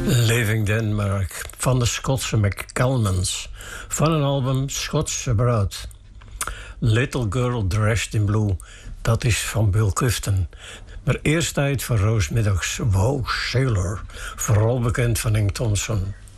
Leaving Denmark van de Schotse McCalmans van een album Schotse Bruid. Little Girl Dressed in Blue, dat is van Bill Clifton. Maar eerst tijd voor Rose Middags Wow Sailor, vooral bekend van Hank Thompson.